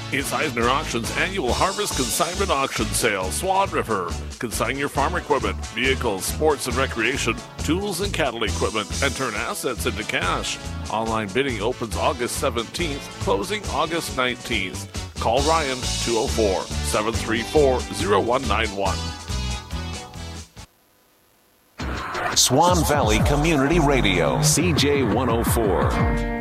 It's Eisner Auction's annual Harvest Consignment Auction Sale, Swan River. Consign your farm equipment, vehicles, sports and recreation, tools and cattle equipment, and turn assets into cash. Online bidding opens August 17th, closing August 19th. Call Ryan, 204-734-0191. Swan Valley Community Radio, CJ 104.